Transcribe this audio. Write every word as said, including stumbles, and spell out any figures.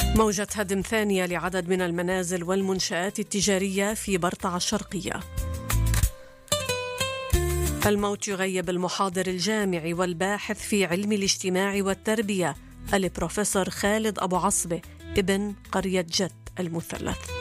موجة هدم ثانية لعدد من المنازل والمنشآت التجارية في برطع الشرقية. الموت يغيب المحاضر الجامعي والباحث في علم الاجتماع والتربية البروفيسور خالد أبو عصبة ابن قرية جت المثلث.